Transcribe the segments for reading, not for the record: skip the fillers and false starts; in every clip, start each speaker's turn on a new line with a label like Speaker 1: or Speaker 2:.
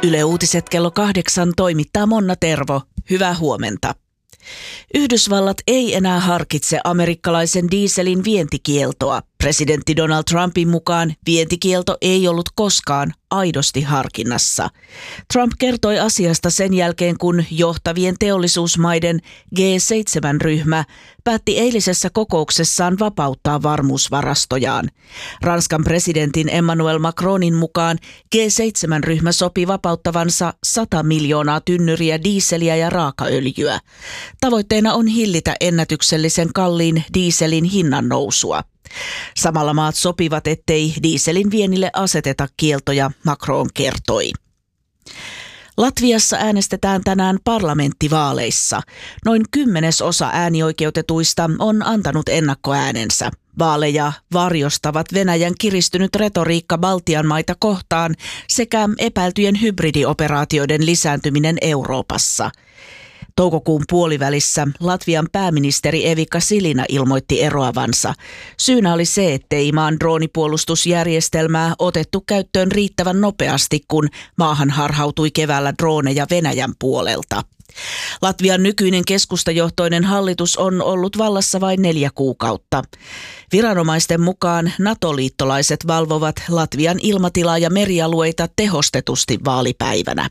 Speaker 1: Yle Uutiset kello 8 toimittaa Monna Tervo. Hyvää huomenta. Yhdysvallat ei enää harkitse amerikkalaisen dieselin vientikieltoa. Presidentti Donald Trumpin mukaan vientikielto ei ollut koskaan aidosti harkinnassa. Trump kertoi asiasta sen jälkeen, kun johtavien teollisuusmaiden G7-ryhmä päätti eilisessä kokouksessaan vapauttaa varmuusvarastojaan. Ranskan presidentin Emmanuel Macronin mukaan G7-ryhmä sopi vapauttavansa 100 miljoonaa tynnyriä dieseliä ja raakaöljyä. Tavoitteena on hillitä ennätyksellisen kalliin dieselin hinnan nousua. Samalla maat sopivat, ettei dieselin viennille aseteta kieltoja, Macron kertoi. Latviassa äänestetään tänään parlamenttivaaleissa. Noin 10% äänioikeutetuista on antanut ennakkoäänensä. Vaaleja varjostavat Venäjän kiristynyt retoriikka Baltian maita kohtaan sekä epäiltyjen hybridioperaatioiden lisääntyminen Euroopassa. Toukokuun puolivälissä Latvian pääministeri Evika Silina ilmoitti eroavansa. Syynä oli se, ettei maan droonipuolustusjärjestelmää otettu käyttöön riittävän nopeasti, kun maahan harhautui keväällä drooneja Venäjän puolelta. Latvian nykyinen keskustajohtoinen hallitus on ollut vallassa vain 4 kuukautta. Viranomaisten mukaan NATO-liittolaiset valvovat Latvian ilmatilaa ja merialueita tehostetusti vaalipäivänä.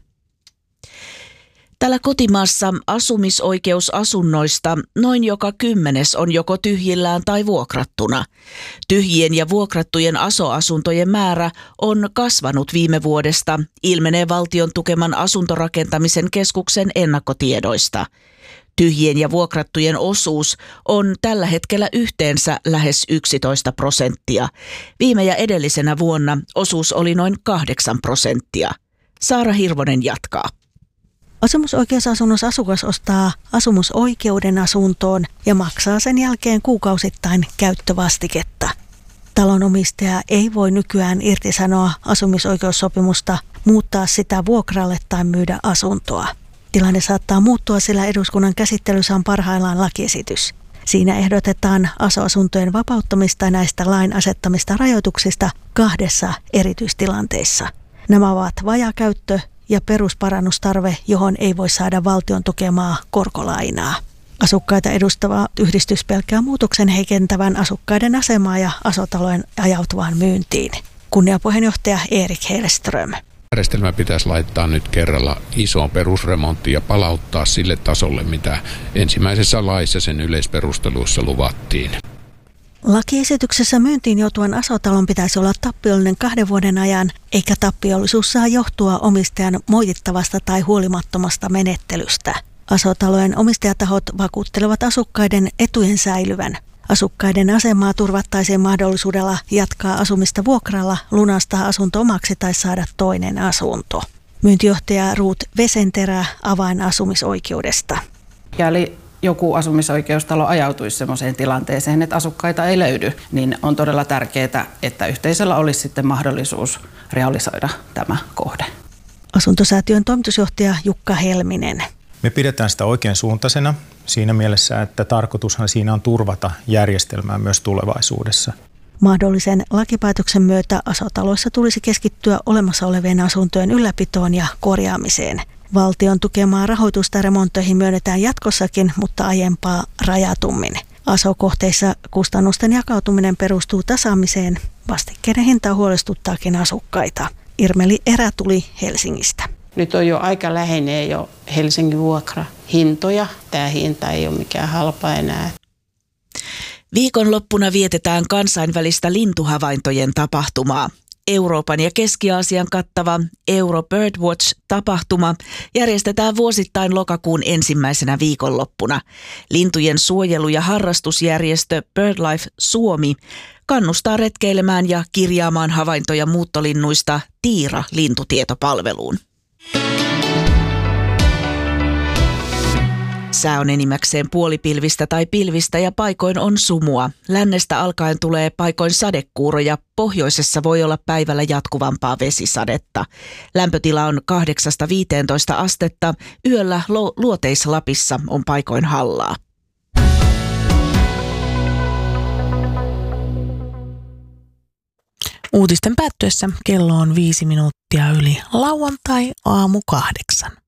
Speaker 1: Täällä kotimaassa asumisoikeusasunnoista noin joka 10 on joko tyhjillään tai vuokrattuna. Tyhjien ja vuokrattujen aso-asuntojen määrä on kasvanut viime vuodesta, ilmenee valtion tukeman asuntorakentamisen keskuksen ennakkotiedoista. Tyhjien ja vuokrattujen osuus on tällä hetkellä yhteensä lähes 11%. Viime ja edellisenä vuonna osuus oli noin 8%. Saara Hirvonen jatkaa.
Speaker 2: Asumisoikeusasunnossa asukas ostaa asumisoikeuden asuntoon ja maksaa sen jälkeen kuukausittain käyttövastiketta. Talonomistaja ei voi nykyään irtisanoa asumisoikeussopimusta, muuttaa sitä vuokralle tai myydä asuntoa. Tilanne saattaa muuttua, sillä eduskunnan käsittelyssä on parhaillaan lakiesitys. Siinä ehdotetaan aso-asuntojen vapauttamista näistä lain asettamista rajoituksista 2 erityistilanteissa. Nämä ovat vajaakäyttö ja perusparannustarve, johon ei voi saada valtion tukemaa korkolainaa. Asukkaita edustava yhdistys pelkää muutoksen heikentävän asukkaiden asemaa ja asotalojen ajautuvaan myyntiin. Kunniapuheenjohtaja Erik Hellström.
Speaker 3: Järjestelmä pitäisi laittaa nyt kerralla isoon perusremonttiin ja palauttaa sille tasolle, mitä ensimmäisessä laissa sen yleisperusteluissa luvattiin.
Speaker 2: Lakiesityksessä myyntiin joutuvan asotalon pitäisi olla tappiollinen 2 vuoden ajan, eikä tappiollisuus saa johtua omistajan moitittavasta tai huolimattomasta menettelystä. Asotalojen omistajatahot vakuuttelevat asukkaiden etujen säilyvän. Asukkaiden asemaa turvattaisiin mahdollisuudella jatkaa asumista vuokralla, lunastaa asunto omaksi tai saada toinen asunto. Myyntijohtaja Ruut Vesenterä avainasumisoikeudesta.
Speaker 4: Eli joku asumisoikeustalo ajautuisi sellaiseen tilanteeseen, että asukkaita ei löydy, niin on todella tärkeää, että yhteisöllä olisi sitten mahdollisuus realisoida tämä kohde.
Speaker 2: Asuntosäätiön toimitusjohtaja Jukka Helminen.
Speaker 5: Me pidetään sitä oikein suuntaisena siinä mielessä, että tarkoitushan siinä on turvata järjestelmää myös tulevaisuudessa.
Speaker 2: Mahdollisen lakipäätöksen myötä asotaloissa tulisi keskittyä olemassa olevien asuntojen ylläpitoon ja korjaamiseen. Valtion tukemaa rahoitusta remontteihin myönnetään jatkossakin, mutta aiempaa rajatummin. Aso-kohteissa kustannusten jakautuminen perustuu tasaamiseen. Vastikkeiden hinta huolestuttaakin asukkaita. Irmeli Erä tuli Helsingistä.
Speaker 6: Nyt on jo aika lähenee jo Helsingin vuokrahintoja. Tämä hinta ei ole mikään halpa enää.
Speaker 1: Viikonloppuna vietetään kansainvälistä lintuhavaintojen tapahtumaa. Euroopan ja Keski-Aasian kattava Euro Birdwatch-tapahtuma järjestetään vuosittain lokakuun ensimmäisenä viikonloppuna. Lintujen suojelu- ja harrastusjärjestö BirdLife Suomi kannustaa retkeilemään ja kirjaamaan havaintoja muuttolinnuista Tiira-lintutietopalveluun. Sää on enimmäkseen puolipilvistä tai pilvistä ja paikoin on sumua. Lännestä alkaen tulee paikoin sadekuuroja. Pohjoisessa voi olla päivällä jatkuvampaa vesisadetta. Lämpötila on 8–15 astetta. Yöllä Luoteis-Lapissa on paikoin hallaa.
Speaker 7: Uutisten päättyessä kello on 5 minuuttia yli lauantai aamu 8.